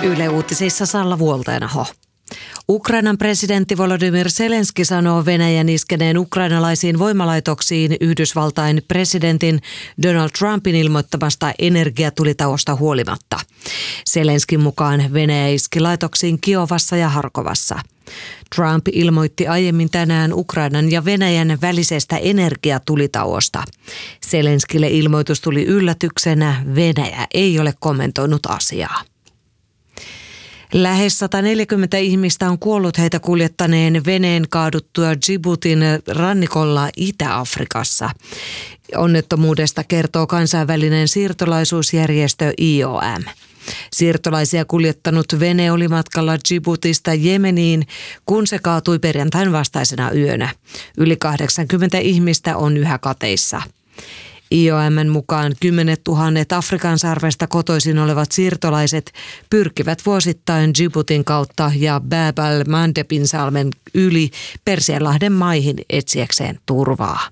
Yle Uutisissa Salla Vuolteenaho. Ukrainan presidentti Volodymyr Zelenski sanoo Venäjän iskeneen ukrainalaisiin voimalaitoksiin Yhdysvaltain presidentin Donald Trumpin ilmoittamasta energiatulitauosta huolimatta. Zelenskin mukaan Venäjä iski laitoksiin Kiovassa ja Harkovassa. Trump ilmoitti aiemmin tänään Ukrainan ja Venäjän välisestä energiatulitauosta. Zelenskille ilmoitus tuli yllätyksenä. Venäjä ei ole kommentoinut asiaa. Lähes 140 ihmistä on kuollut heitä kuljettaneen veneen kaaduttua Djiboutin rannikolla Itä-Afrikassa. Onnettomuudesta kertoo kansainvälinen siirtolaisuusjärjestö IOM. Siirtolaisia kuljettanut vene oli matkalla Djiboutista Jemeniin, kun se kaatui perjantain vastaisena yönä. Yli 80 ihmistä on yhä kateissa. IOM:n mukaan 10 000 Afrikan sarvesta kotoisin olevat siirtolaiset pyrkivät vuosittain Djiboutin kautta ja Bab al-Mandebin salmen yli Persianlahden maihin etsiäkseen turvaa.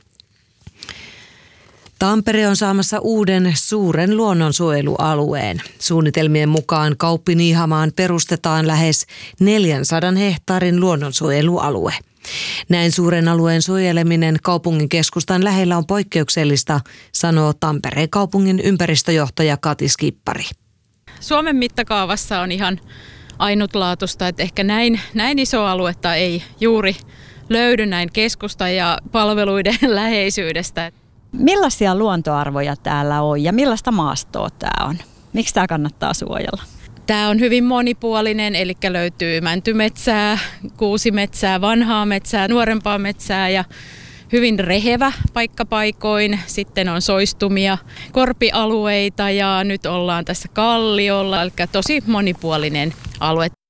Tampere on saamassa uuden suuren luonnonsuojelualueen. Suunnitelmien mukaan Kauppiniihamaan perustetaan lähes 400 hehtaarin luonnonsuojelualue. Näin suuren alueen suojeleminen kaupungin keskustan lähellä on poikkeuksellista, sanoo Tampereen kaupungin ympäristöjohtaja Kati Skippari. Suomen mittakaavassa on ihan ainutlaatuista, että ehkä näin iso aluetta ei juuri löydy näin keskustan ja palveluiden läheisyydestä. Millaisia luontoarvoja täällä on ja millaista maastoa tämä on? Miksi tämä kannattaa suojella? Tämä on hyvin monipuolinen, eli löytyy mäntymetsää, kuusimetsää, vanhaa metsää, nuorempaa metsää ja hyvin rehevä paikkapaikoin. Sitten on soistumia, korpialueita ja nyt ollaan tässä kalliolla, eli tosi monipuolinen alue.